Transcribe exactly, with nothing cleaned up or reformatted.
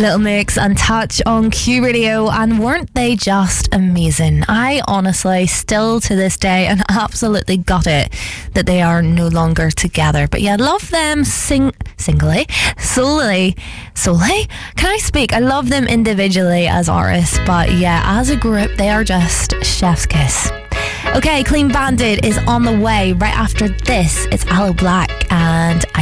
Little Mix and Touch on Q Radio, and weren't they just amazing? I honestly, still to this day, and absolutely got it that they are no longer together. But yeah, love them sing singly, solely, solely. Can I speak? I love them individually as artists, but yeah, as a group, they are just chef's kiss. Okay, Clean Bandit is on the way right after this. It's Aloe Black and I